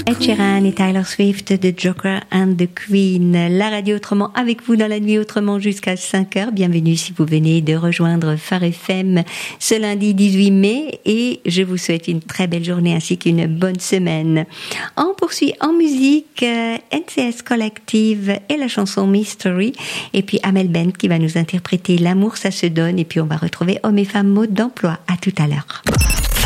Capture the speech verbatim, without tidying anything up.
Ed Sheeran et Taylor Swift, The Joker and the Queen. La radio autrement avec vous dans la nuit autrement jusqu'à cinq heures. Bienvenue si vous venez de rejoindre Phare F M ce lundi dix-huit mai et je vous souhaite une très belle journée ainsi qu'une bonne semaine. On poursuit en musique euh, N C S Collective et la chanson Mystery et puis Amel Bent qui va nous interpréter L'amour ça se donne et puis on va retrouver Hommes et femmes mode d'emploi. À tout à l'heure.